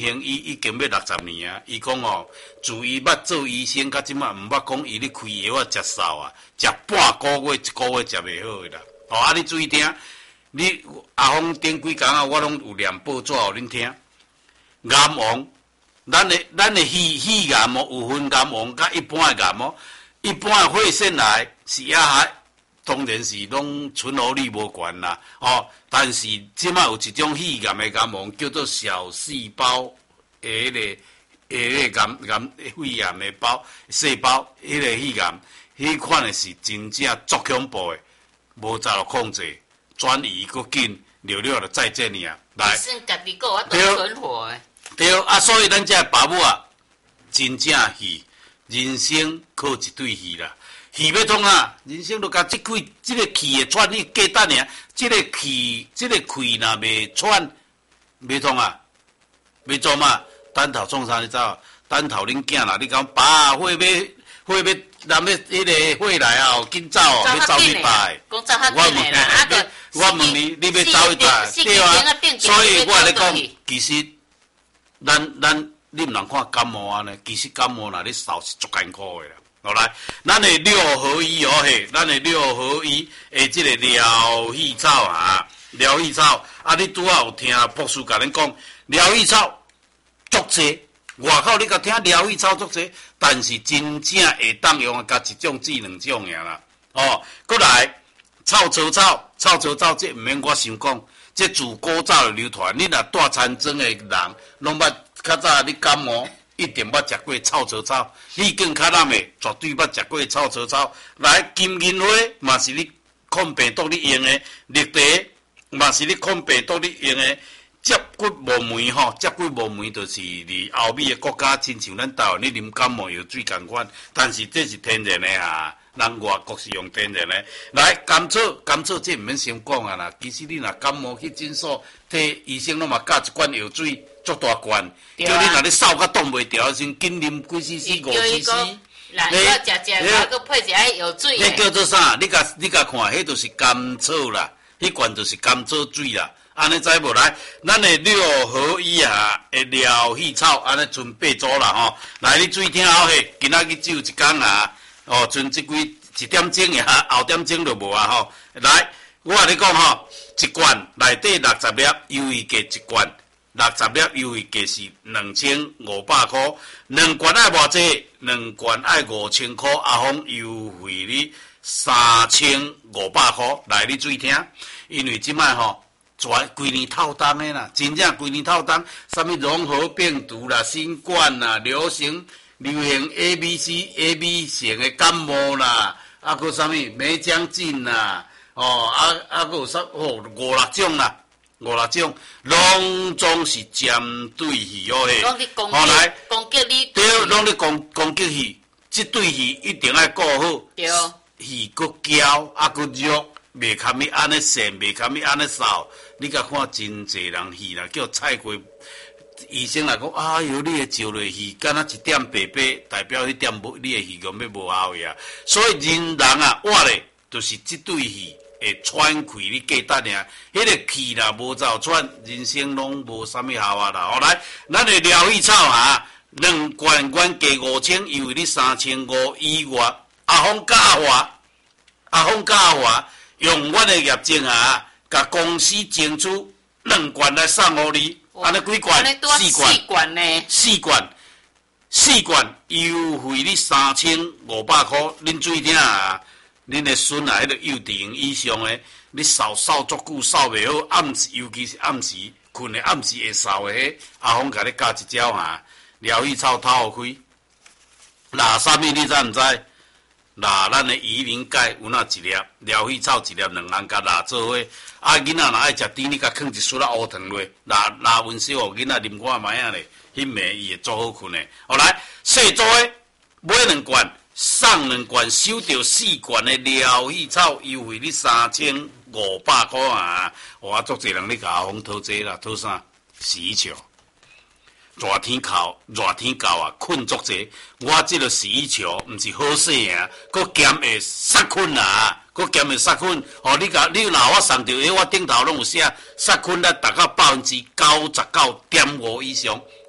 行医已经要60年啊！伊讲哦，自伊捌做医生，到即马毋捌讲伊咧开药啊，食少啊，食半个月、一个月食袂好诶啦。哦，啊，你注意听，你阿峰顶几工啊，我拢有念报纸互恁听。癌王，咱的肺癌哦，有分癌王甲一般的癌哦。一般的肺腺癌是当然是拢存活率无悬啦。哦，但是即马有一种肺癌的癌王叫做小细胞的迄个肺癌的细胞，迄个肺癌，迄款的是真正足恐怖的，无早就控制，转移搁紧，了就再见你啊！来， 算家己个我都存活的。 对啊，所以咱这爸母啊，真正戏，人生靠一对戏啦。气要通啊！人生就甲即个气的喘，你加等尔，即个气若袂喘，袂通啊，袂做嘛。等头创啥你知道？等头恁囝啦，你讲爸火要男的迄个火来啊，紧走哦，要走去拜。 讲走较紧的啦， 我问你，你要走去拜？对啊，所以我来讲，其实咱你毋通看感冒啊呢，其实感冒若你受是足艰苦的啦。好来，咱的6合一哦嘿，咱的6合一的这个疗气草啊，疗气草啊，你拄好有听博士甲恁讲，疗气草足济，外口你甲听疗气草足济，但是真正会当用甲一种至2种尔啦。哦，过来臭草这毋免我想讲，这自古早就流传，你若大餐庄的人，拢捌较早你感冒。一定捌食过臭草，你更较难的，绝对捌食过臭草。来，金银花嘛是你抗病毒你用的，绿茶嘛是你抗病毒你用的。接骨木梅吼，接骨木梅就是伫欧美的国家，亲像咱台湾你啉感冒药水共款，但是这是天然的啊，咱外国是用天然的。来，甘草这毋免先讲啊啦，其实你若感冒去诊所，替医生拢嘛加一罐药水。足大罐，叫你若咧扫甲挡袂掉，先紧啉几 cc、5 cc。 来，我食，我搁配一下药水。 迄叫做啥？你甲看，迄就是甘草啦，迄罐就是甘草水啦。安尼知无？来，咱的6合一啊，的疗气草，安尼剩8组啦吼。来，你注意听好嘿，今仔日只有一工啊，哦，剩1点钟呀，后点钟就无啊吼。来，我甲你讲吼，一罐内底60粒，优惠价一罐。60粒优惠价是2500块，2罐爱偌济？2罐爱5000块，阿峰优惠你3500块。来，你注意听，因为即摆吼，规年透冬的啦，真正规年透冬，啥物融合病毒啦、新冠啦、流行 AB 型的感冒啦，啊，搁啥物梅将军啦，哦，啊，搁有啥哦5-6种啦。5-6种，拢总是针对鱼哦嘿。 拢咧攻击你。 对，拢咧攻击鱼，这对鱼一定要顾好。 对。 鱼搁胶，啊搁肉，袂堪咪安尼咸，袂堪咪安尼扫。你甲看真济人鱼啦，叫菜过，医生来讲，哎哟，你的照落鱼，敢若一点白白，代表迄点你的鱼用要无效呀。所以人啊，活咧，就是这对鱼。会喘气，你加等尔，迄个气啦无走喘，人生拢无啥物效啊啦。好来，咱的疗气草啊，2罐原价5000，优惠你3500以外，阿峰嘉华用阮的业绩啊，甲公司争取2罐来送互你，安尼几罐？4罐呢？4罐优惠你3500块，恁注意听啊！恁的孙啊，迄个幼稚园以上的，你扫足久，扫袂好，暗时尤其是暗时困的暗时会扫的，迄阿峰甲你教一招哈，疗气草头后开，哪啥物你知毋知？哪咱的鱼鳞钙有哪一粒，疗气草一粒2项甲哪做伙，啊囡仔若爱食甜，你甲放一束仔乌糖落，哪温小互囡仔啉看卖啊咧，迄暝伊会足好困的。后来细组的买2罐。送2罐，收到4罐的疗气草，优惠你3500块啊！我足侪人咧甲阿峰讨这啦，讨啥？洗衣球。热天到啊，困足济。我这个洗衣球毋是好洗啊，佫兼会杀菌啊，哦，你若我送着，我顶头拢有写杀菌率达到99.5%以上。